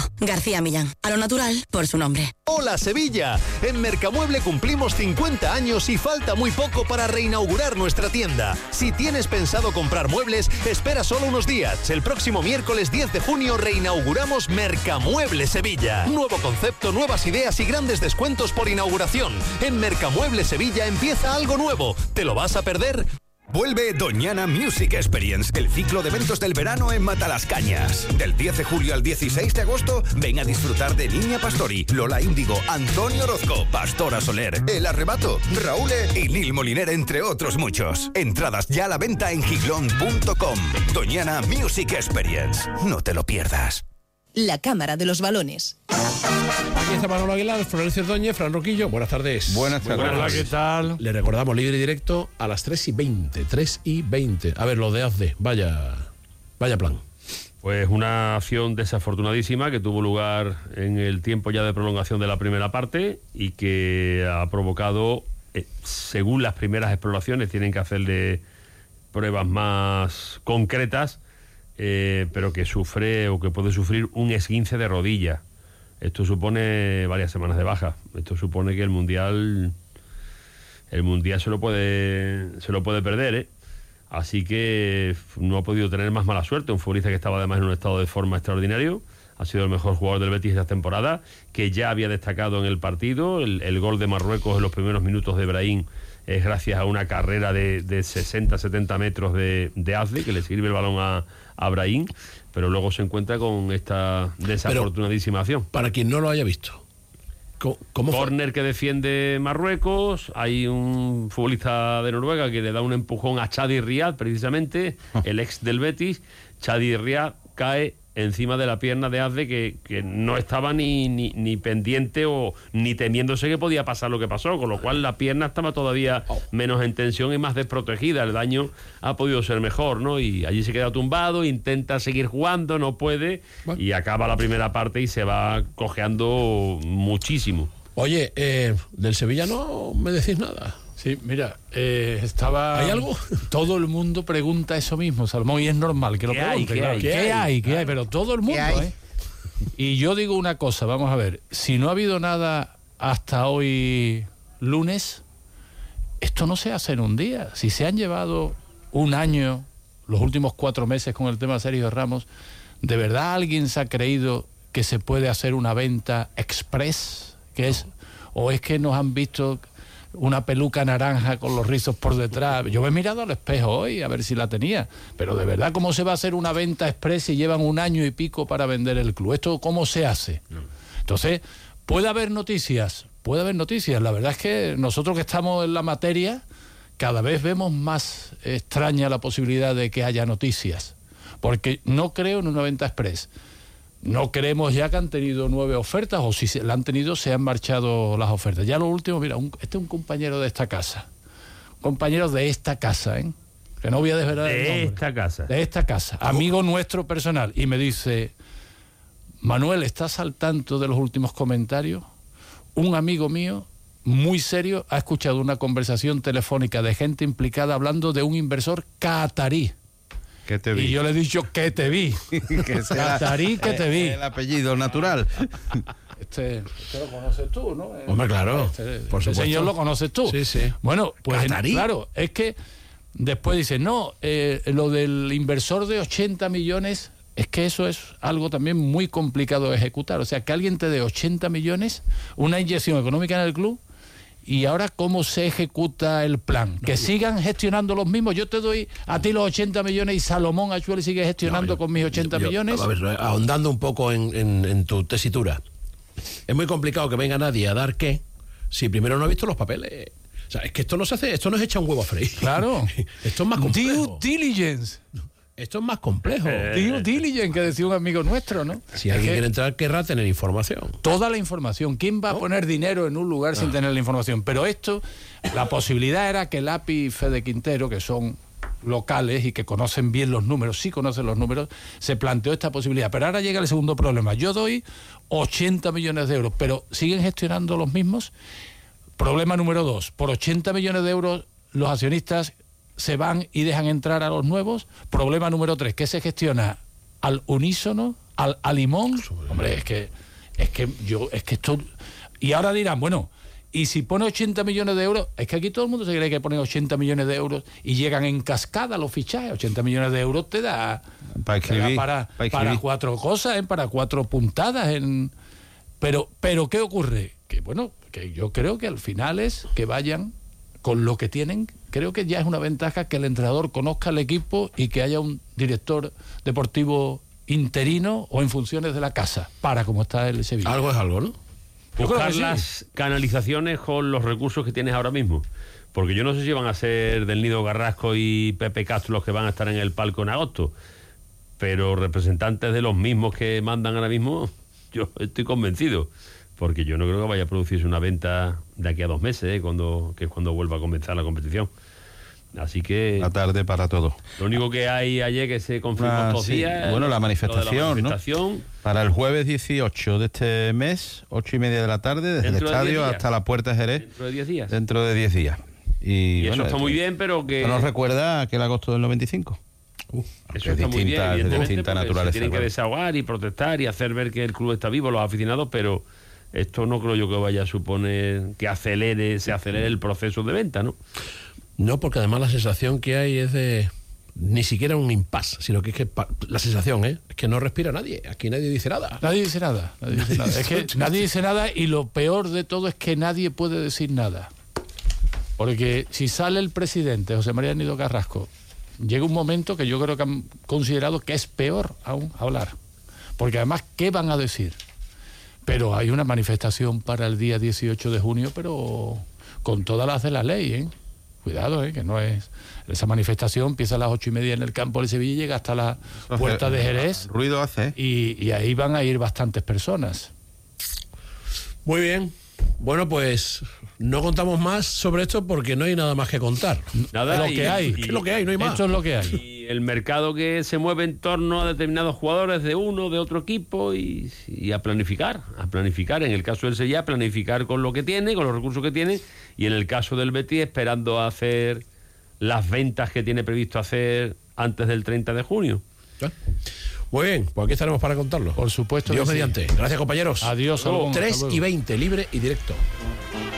García Millán. A lo natural, por su nombre. ¡Hola, Sevilla! En Mercamueble cumplimos 50 años y falta muy poco para reinaugurar nuestra tienda. Si tienes pensado comprar muebles, espera solo unos días. El próximo miércoles 10 de junio reinauguramos Mercamueble Sevilla. Nuevo concepto, nuevas ideas y grandes descuentos por inauguración. En Mercamueble Sevilla empieza algo nuevo. ¿Te lo vas a perder? Vuelve Doñana Music Experience, el ciclo de eventos del verano en Matalascañas. Del 10 de julio al 16 de agosto, ven a disfrutar de Niña Pastori, Lola Índigo, Antonio Orozco, Pastora Soler, El Arrebato, Raúl y Nil Moliner, entre otros muchos. Entradas ya a la venta en giglón.com. Doñana Music Experience. No te lo pierdas. La Cámara de los Balones. Aquí está Manolo Aguilar, Florencio Ordóñez, Fran Roquillo. Buenas tardes. Buenas tardes. Hola, ¿qué tal? Le recordamos libre y directo a las 3:20. A ver, lo de AZDE, vaya plan. Pues una acción desafortunadísima que tuvo lugar en el tiempo ya de prolongación de la primera parte y que ha provocado, según las primeras exploraciones, tienen que hacerle pruebas más concretas, pero que sufre o que puede sufrir un esguince de rodilla. Esto supone varias semanas de baja. Esto supone que el mundial se lo puede perder, ¿eh? Así que no ha podido tener más mala suerte. Un futbolista que estaba además en un estado de forma extraordinario. Ha sido el mejor jugador del Betis esta temporada, que ya había destacado en el partido. El gol de Marruecos en los primeros minutos de Brahim es gracias a una carrera de 60-70 metros de AZDE, que le sirve el balón a Brahim, pero luego se encuentra con esta desafortunadísima acción. Para quien no lo haya visto, ¿cómo fue? Córner que defiende Marruecos, hay un futbolista de Noruega que le da un empujón a Chadi Riad, precisamente, el ex del Betis. Chadi Riad cae encima de la pierna de AZDE, que no estaba ni pendiente o ni temiéndose que podía pasar lo que pasó, con lo cual la pierna estaba todavía menos en tensión y más desprotegida. El daño ha podido ser mejor, ¿no? Y allí se queda tumbado, intenta seguir jugando, no puede, y acaba la primera parte y se va cojeando muchísimo. Oye, del Sevilla no me decís nada. Sí, mira, estaba... ¿Hay algo? Todo el mundo pregunta eso mismo, Salmón, y es normal que lo pregunte. ¿Qué hay? Pero todo el mundo, Y yo digo una cosa, vamos a ver, si no ha habido nada hasta hoy lunes, esto no se hace en un día. Si se han llevado un año, los últimos 4 meses con el tema de Sergio Ramos, ¿de verdad alguien se ha creído que se puede hacer una venta express? ¿O es que nos han visto una peluca naranja con los rizos por detrás? Yo me he mirado al espejo hoy a ver si la tenía, pero de verdad, ¿cómo se va a hacer una venta express si llevan 1 año y pico para vender el club? ¿Esto cómo se hace? Entonces, ¿puede haber noticias? La verdad es que nosotros que estamos en la materia cada vez vemos más extraña la posibilidad de que haya noticias, porque no creo en una venta express. No creemos ya que han tenido 9 ofertas, o si la han tenido, se han marchado las ofertas. Ya lo último, mira, este es un compañero de esta casa. Que no voy a desvelar el nombre. De esta casa. Amigo nuestro personal. Y me dice, Manuel, ¿estás al tanto de los últimos comentarios? Un amigo mío, muy serio, ha escuchado una conversación telefónica de gente implicada hablando de un inversor catarí. Que te vi. Y yo le he dicho que te vi. Catarí, que te vi. El apellido natural. Este lo conoces tú, ¿no? Hombre, claro. Por supuesto. Ese señor lo conoces tú. Sí. Bueno, pues ¿Catarí? Claro, es que después dice, no, lo del inversor de 80 millones, es que eso es algo también muy complicado de ejecutar. O sea, que alguien te dé 80 millones, una inyección económica en el club, y ahora ¿cómo se ejecuta el plan? Que sigan gestionando los mismos. Yo te doy a ti los 80 millones y Salomón Achueli sigue gestionando con mis 80 millones. A ver, ahondando un poco en tu tesitura. Es muy complicado que venga nadie a dar qué si primero no ha visto los papeles. O sea, es que esto no se hace, esto no es echar un huevo a freír. Claro. Esto es más complejo. Due diligence. Esto es más complejo. Due diligence, que decía un amigo nuestro, ¿no? Si alguien quiere entrar, querrá tener información. Toda la información. ¿Quién va a poner dinero en un lugar sin tener la información? Pero esto, la posibilidad era que Lapi y Fede Quintero, que son locales y que conocen bien los números, se planteó esta posibilidad. Pero ahora llega el segundo problema. Yo doy 80 millones de euros, pero ¿siguen gestionando los mismos? Problema número 2. Por 80 millones de euros, los accionistas se van y dejan entrar a los nuevos. Problema número 3, que se gestiona al unísono a Limón. Hombre, es que esto... Y ahora dirán, bueno, y si pone 80 millones de euros, es que aquí todo el mundo se cree que pone 80 millones de euros y llegan en cascada los fichajes. 80 millones de euros te da para 4 cosas, para 4 puntadas. Pero ¿qué ocurre? Que bueno, que yo creo que al final es que vayan con lo que tienen. Creo que ya es una ventaja que el entrenador conozca el equipo y que haya un director deportivo interino o en funciones de la casa, como está el Sevilla. Algo es algo, ¿no? Buscar las canalizaciones con los recursos que tienes ahora mismo. Porque yo no sé si van a ser del Nido Carrasco y Pepe Castro los que van a estar en el palco en agosto. Pero representantes de los mismos que mandan ahora mismo, yo estoy convencido. Porque yo no creo que vaya a producirse una venta de aquí a 2 meses, que es cuando vuelva a comenzar la competición. Así que... La tarde para todo. Lo único que hay ayer que se confirmó estos días... Bueno, la manifestación, ¿no? Para el jueves 18 de este mes, 8:30 de la tarde, desde el estadio hasta la Puerta de Jerez. Dentro de 10 días. Dentro de 10 días. Y bueno, eso está muy bien, pero que... ¿Nos recuerda aquel agosto del 95? Eso está muy bien, evidentemente, naturaleza. Se tienen que desahogar y protestar y hacer ver que el club está vivo, los aficionados, pero esto no creo yo que vaya a suponer que se acelere el proceso de venta, ¿no? No, porque además la sensación que hay es de ni siquiera un impasse, sino que es que la sensación es que no respira nadie. Aquí nadie dice nada. Nadie dice nada. Es que nadie dice nada, y lo peor de todo es que nadie puede decir nada. Porque si sale el presidente, José María Nido Carrasco, llega un momento que yo creo que han considerado que es peor aún hablar. Porque además, ¿qué van a decir? Pero hay una manifestación para el día 18 de junio, pero con todas las de la ley, ¿eh? Cuidado, que no es... Esa manifestación empieza a las 8:30 en el campo de Sevilla y llega hasta la Puerta de Jerez. Ruido hace. Y ahí van a ir bastantes personas. Muy bien. Bueno, pues no contamos más sobre esto porque no hay nada más que contar. Nada, lo que hay. Es lo que hay, no hay más. Esto es lo que hay. Y el mercado que se mueve en torno a determinados jugadores de uno, de otro equipo, y a planificar. En el caso del Sevilla, planificar con lo que tiene, con los recursos que tiene, y en el caso del Betis, esperando a hacer las ventas que tiene previsto hacer antes del 30 de junio. Muy bien, pues aquí estaremos para contarlo. Por supuesto. Dios mediante. Gracias, compañeros. Adiós. 3:20, libre y directo.